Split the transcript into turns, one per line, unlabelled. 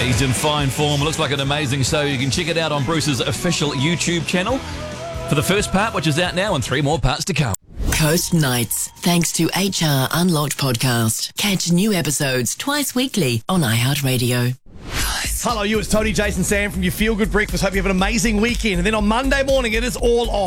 He's in fine form. It looks like an amazing show. You can check it out on Bruce's official YouTube channel for the first part, which is out now, and 3 more parts to come.
Coast Nights, thanks to HR Unlocked podcast. Catch new episodes twice weekly on iHeartRadio.
Hello, it's Tony, Jason, Sam from your Feel Good Breakfast. Hope you have an amazing weekend. And then on Monday morning, it is all on.